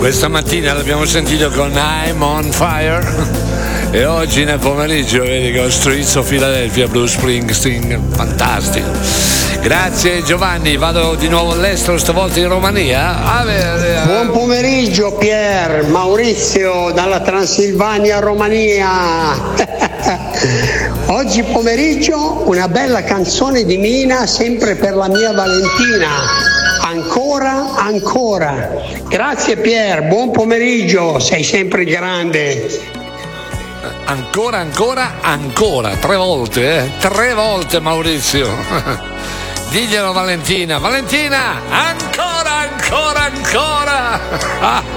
Questa mattina l'abbiamo sentito con I'm on Fire e oggi nel pomeriggio vedi con Streets of Philadelphia, Bruce Springsteen, fantastico. Grazie Giovanni, vado di nuovo all'estero, stavolta in Romania. Buon pomeriggio Pier, Maurizio dalla Transilvania, Romania. Oggi pomeriggio una bella canzone di Mina, sempre per la mia Valentina. Ancora. Grazie Pier, buon pomeriggio, sei sempre grande. Ancora, 3 volte, 3 volte Maurizio. Diglielo Valentina, ancora.